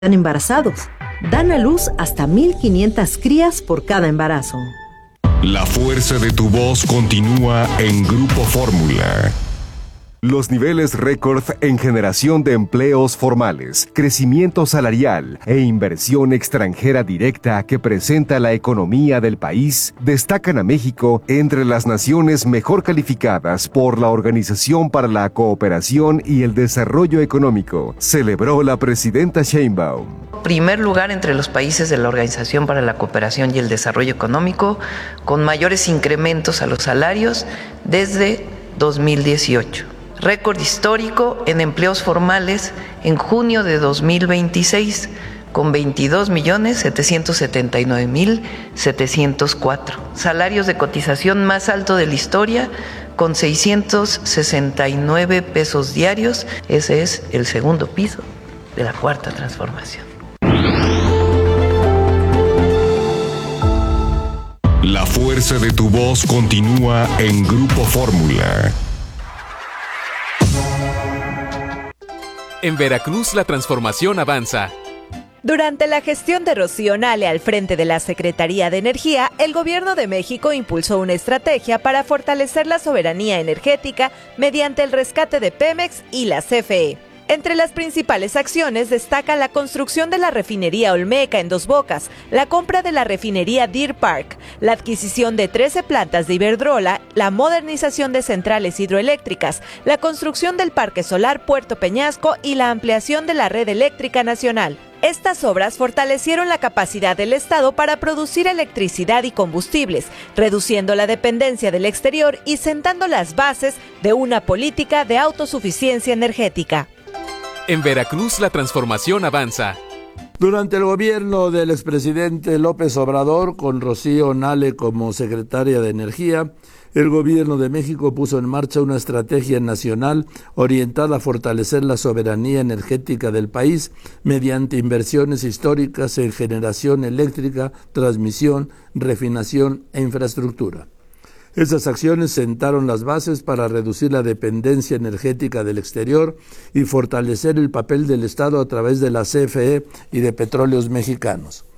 están embarazados. Dan a luz hasta 1,500 crías por cada embarazo. La fuerza de tu voz continúa en Grupo Fórmula. Los niveles récord en generación de empleos formales, crecimiento salarial e inversión extranjera directa que presenta la economía del país destacan a México entre las naciones mejor calificadas por la Organización para la Cooperación y el Desarrollo Económico, celebró la presidenta Sheinbaum. Primer lugar entre los países de la Organización para la Cooperación y el Desarrollo Económico, con mayores incrementos a los salarios desde 2018. Récord histórico en empleos formales en junio de 2026, con 22.779.704. Salarios de cotización más alto de la historia, con 669 pesos diarios. Ese es el segundo piso de la Cuarta Transformación. La fuerza de tu voz continúa en Grupo Fórmula. En Veracruz la transformación avanza. Durante la gestión de Rocío Nale al frente de la Secretaría de Energía, el Gobierno de México impulsó una estrategia para fortalecer la soberanía energética mediante el rescate de Pemex y la CFE. Entre las principales acciones destaca la construcción de la refinería Olmeca en Dos Bocas, la compra de la refinería Deer Park, la adquisición de 13 plantas de Iberdrola, la modernización de centrales hidroeléctricas, la construcción del Parque Solar Puerto Peñasco y la ampliación de la red eléctrica nacional. Estas obras fortalecieron la capacidad del Estado para producir electricidad y combustibles, reduciendo la dependencia del exterior y sentando las bases de una política de autosuficiencia energética. En Veracruz la transformación avanza. Durante el gobierno del expresidente López Obrador, con Rocío Nale como secretaria de Energía, el gobierno de México puso en marcha una estrategia nacional orientada a fortalecer la soberanía energética del país mediante inversiones históricas en generación eléctrica, transmisión, refinación e infraestructura. Esas acciones sentaron las bases para reducir la dependencia energética del exterior y fortalecer el papel del Estado a través de la CFE y de Petróleos Mexicanos.